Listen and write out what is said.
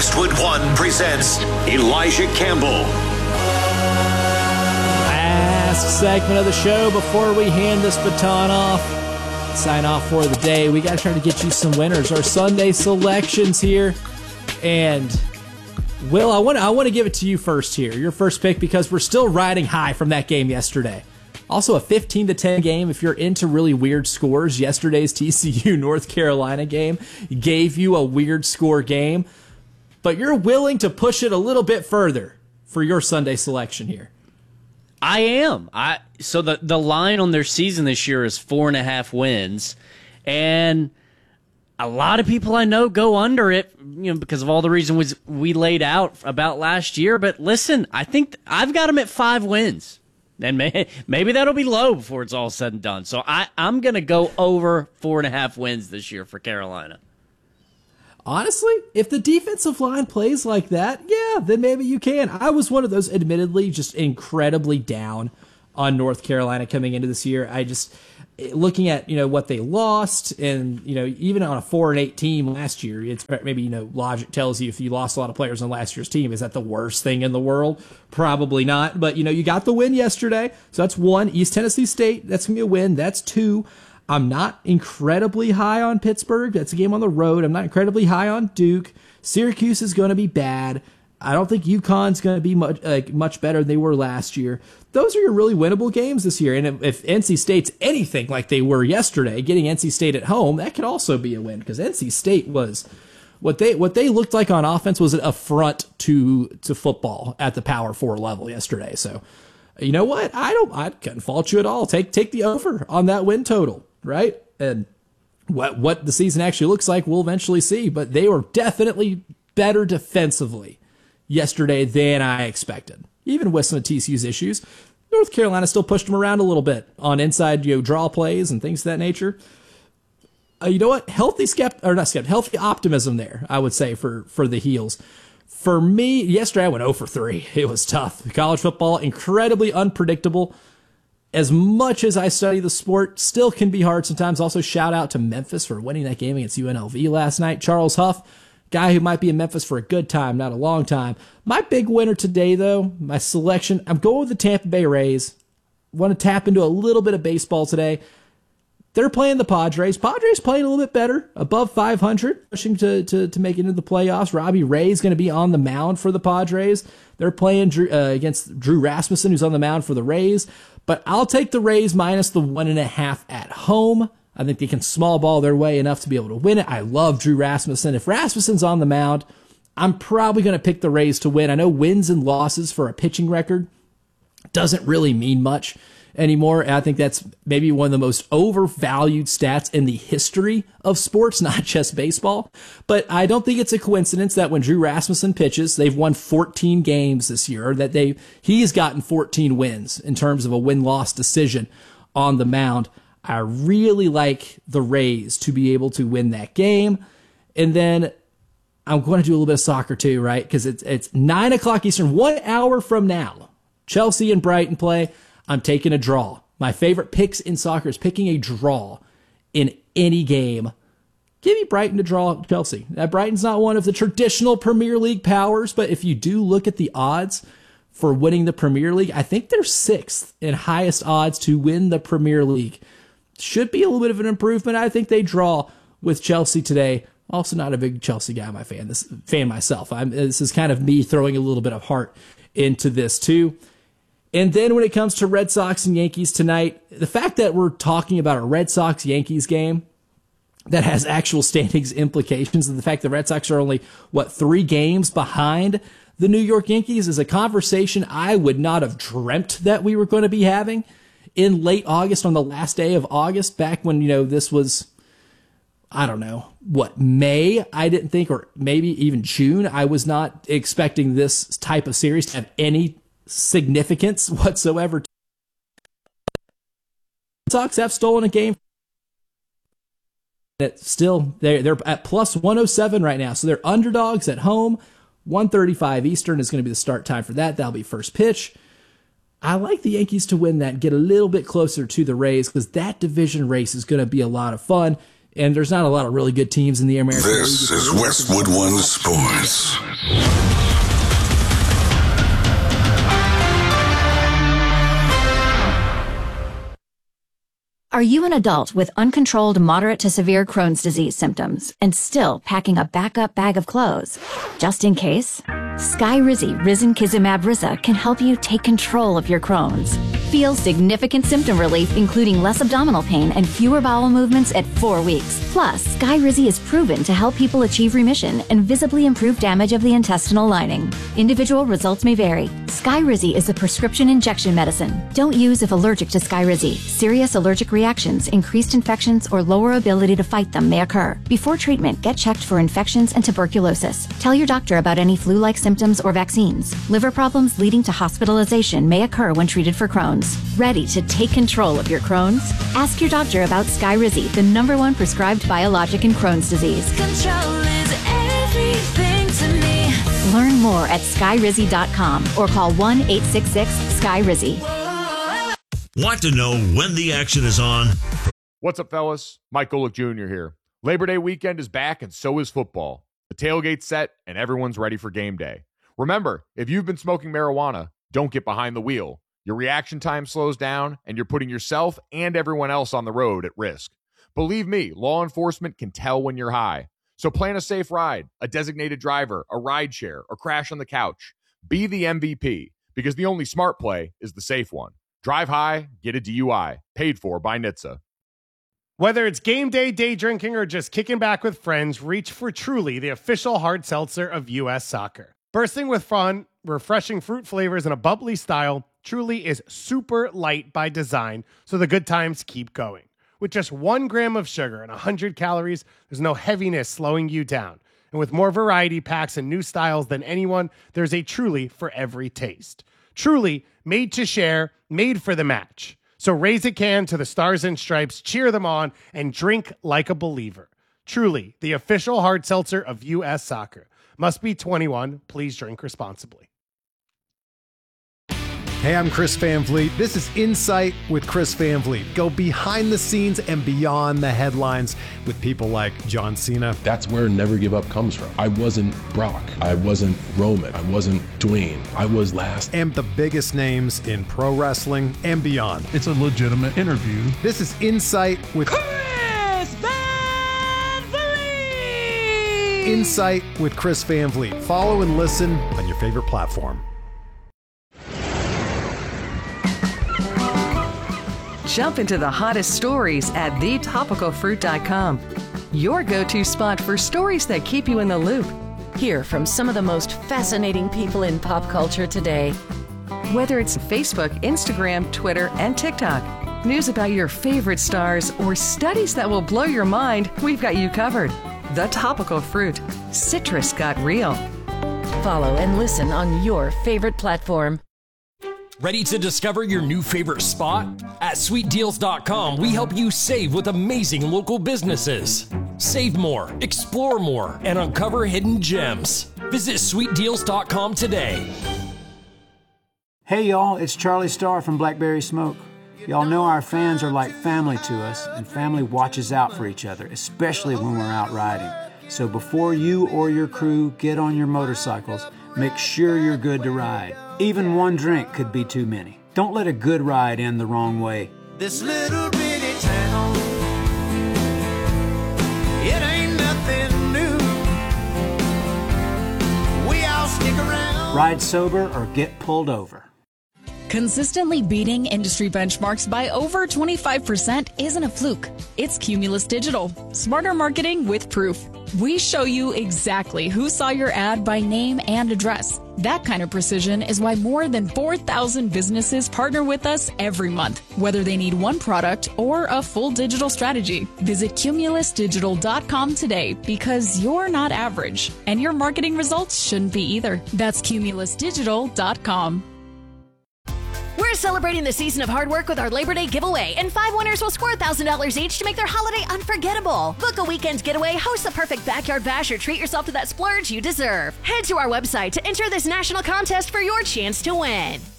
Westwood One presents Elijah Campbell. Last segment of the show before we hand this baton off. Sign off for the day. We got to try to get you some winners. Our Sunday selections here. And Will, I want to give it to you first here. Your first pick, because we're still riding high from that game yesterday. Also a 15-10 game. If you're into really weird scores, yesterday's TCU North Carolina game gave you a weird score game. But you're willing to push it a little bit further for your Sunday selection here. I am. So the line on their season this year is 4.5 wins, and a lot of people I know go under it, because of all the reasons we laid out about last year. But listen, I think I've got them at 5 wins, and maybe that'll be low before it's all said and done. So I'm going to go over 4.5 wins this year for Carolina. Honestly, if the defensive line plays like that, yeah, then maybe you can. I was one of those, admittedly, just incredibly down on North Carolina coming into this year. I just, looking at, what they lost, and, even on a 4-8 team last year, it's maybe, logic tells you if you lost a lot of players on last year's team, is that the worst thing in the world? Probably not. But, you got the win yesterday. So that's 1. East Tennessee State, that's going to be a win. That's 2. I'm not incredibly high on Pittsburgh. That's a game on the road. I'm not incredibly high on Duke. Syracuse is going to be bad. I don't think UConn's going to be much better than they were last year. Those are your really winnable games this year. And if NC State's anything like they were yesterday, getting NC State at home, that could also be a win, because NC State was what they looked like on offense was an affront to football at the Power 4 level yesterday. So, you know what? I couldn't fault you at all. Take the over on that win total. Right? And what the season actually looks like, we'll eventually see. But they were definitely better defensively yesterday than I expected. Even with some of TCU's issues, North Carolina still pushed them around a little bit on inside draw plays and things of that nature. You know what? Healthy optimism there, I would say, for the Heels. For me, yesterday I went 0 for 3. It was tough. College football, incredibly unpredictable. As much as I study the sport, still can be hard sometimes. Also, shout out to Memphis for winning that game against UNLV last night. Charles Huff, guy who might be in Memphis for a good time, not a long time. My big winner today, though, my selection, I'm going with the Tampa Bay Rays. Want to tap into a little bit of baseball today. They're playing the Padres. Padres playing a little bit better, above 500, pushing to make it into the playoffs. Robbie Ray's going to be on the mound for the Padres. They're playing against Drew Rasmussen, who's on the mound for the Rays. But I'll take the Rays minus the 1.5 at home. I think they can small ball their way enough to be able to win it. I love Drew Rasmussen. If Rasmussen's on the mound, I'm probably going to pick the Rays to win. I know wins and losses for a pitching record doesn't really mean much anymore. And I think that's maybe one of the most overvalued stats in the history of sports, not just baseball. But I don't think it's a coincidence that when Drew Rasmussen pitches, they've won 14 games this year, or that he's gotten 14 wins in terms of a win-loss decision on the mound. I really like the Rays to be able to win that game. And then I'm going to do a little bit of soccer too, right? Because it's 9 o'clock Eastern, 1 hour from now. Chelsea and Brighton play. I'm taking a draw. My favorite picks in soccer is picking a draw in any game. Give me Brighton to draw Chelsea. Now, Brighton's not one of the traditional Premier League powers, but if you do look at the odds for winning the Premier League, I think they're 6th in highest odds to win the Premier League. Should be a little bit of an improvement. I think they draw with Chelsea today. Also not a big Chelsea guy, my fan myself. This is kind of me throwing a little bit of heart into this too. And then when it comes to Red Sox and Yankees tonight, the fact that we're talking about a Red Sox-Yankees game that has actual standings implications, and the fact the Red Sox are only, 3 games behind the New York Yankees is a conversation I would not have dreamt that we were going to be having in late August, on the last day of August, back when, this was, I don't know, May, I didn't think, or maybe even June. I was not expecting this type of series to have any significance whatsoever. The Sox have stolen a game. It's still, they're at plus 107 right now, so they're underdogs at home. 1:35 Eastern is going to be the start time for that. That'll be first pitch. I like the Yankees to win that, get a little bit closer to the Rays, because that division race is going to be a lot of fun. and there's not a lot of really good teams in the American League. This is Westwood One Sports. Are you an adult with uncontrolled moderate to severe Crohn's disease symptoms and still packing a backup bag of clothes? Just in case? Skyrizi Risankizumab Riza can help you take control of your Crohn's. Feel significant symptom relief, including less abdominal pain and fewer bowel movements at 4 weeks. Plus, Skyrizi is proven to help people achieve remission and visibly improve damage of the intestinal lining. Individual results may vary. Skyrizi is a prescription injection medicine. Don't use if allergic to Skyrizi. Serious allergic reactions, increased infections, or lower ability to fight them may occur. Before treatment, get checked for infections and tuberculosis. Tell your doctor about any flu-like symptoms or vaccines. Liver problems leading to hospitalization may occur when treated for Crohn's. Ready to take control of your Crohn's? Ask your doctor about Skyrizi, the #1 prescribed biologic in Crohn's disease. Control is everything to me. Learn more at skyrizi.com or call 1-866-SKYRIZI. Want to know when the action is on? What's up, fellas? Mike Golick Jr. here. Labor Day weekend is back, and so is football. The tailgate's set, and everyone's ready for game day. Remember, if you've been smoking marijuana, don't get behind the wheel. Your reaction time slows down, and you're putting yourself and everyone else on the road at risk. Believe me, law enforcement can tell when you're high. So plan a safe ride, a designated driver, a ride share, or crash on the couch. Be the MVP, because the only smart play is the safe one. Drive high, get a DUI. Paid for by NHTSA. Whether it's game day, day drinking, or just kicking back with friends, reach for Truly, the official hard seltzer of U.S. Soccer. Bursting with fun, refreshing fruit flavors, and a bubbly style, Truly is super light by design, so the good times keep going. With just 1 gram of sugar and 100 calories, there's no heaviness slowing you down. And with more variety packs and new styles than anyone, there's a Truly for every taste. Truly, made to share, made for the match. So raise a can to the Stars and Stripes, cheer them on, and drink like a believer. Truly, the official hard seltzer of U.S. Soccer. Must be 21. Please drink responsibly. Hey, I'm Chris Van Vliet. This is Insight with Chris Van Vliet. Go behind the scenes and beyond the headlines with people like John Cena. That's where Never Give Up comes from. I wasn't Brock. I wasn't Roman. I wasn't Dwayne. I was last. And the biggest names in pro wrestling and beyond. It's a legitimate interview. This is Insight with Chris Van Vliet! Insight with Chris Van Vliet. Follow and listen on your favorite platform. Jump into the hottest stories at thetopicalfruit.com. Your go-to spot for stories that keep you in the loop. Hear from some of the most fascinating people in pop culture today. Whether it's Facebook, Instagram, Twitter, and TikTok, news about your favorite stars, or studies that will blow your mind, we've got you covered. The Topical Fruit. Citrus got real. Follow and listen on your favorite platform. Ready to discover your new favorite spot? At sweetdeals.com, we help you save with amazing local businesses. Save more, explore more, and uncover hidden gems. Visit sweetdeals.com today. Hey y'all, it's Charlie Starr from Blackberry Smoke. Y'all know our fans are like family to us, and family watches out for each other, especially when we're out riding. So before you or your crew get on your motorcycles, make sure you're good to ride. Even one drink could be too many. Don't let a good ride end the wrong way. This little bitty town, it ain't nothing new. We all stick around. Ride sober or get pulled over. Consistently beating industry benchmarks by over 25% isn't a fluke. It's Cumulus Digital. Smarter marketing with proof. We show you exactly who saw your ad by name and address. That kind of precision is why more than 4,000 businesses partner with us every month, whether they need one product or a full digital strategy. Visit cumulusdigital.com today because you're not average, and your marketing results shouldn't be either. That's cumulusdigital.com. We're celebrating the season of hard work with our Labor Day giveaway, and 5 winners will score $1,000 each to make their holiday unforgettable. Book a weekend getaway, host the perfect backyard bash, or treat yourself to that splurge you deserve. Head to our website to enter this national contest for your chance to win.